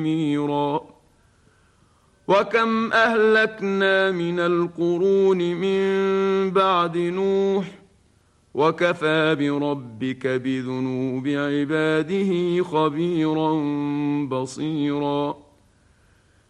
ميرا وكم أهلكنا من القرون من بعد نوح وكفى بربك بذنوب عباده خبيرا بصيرا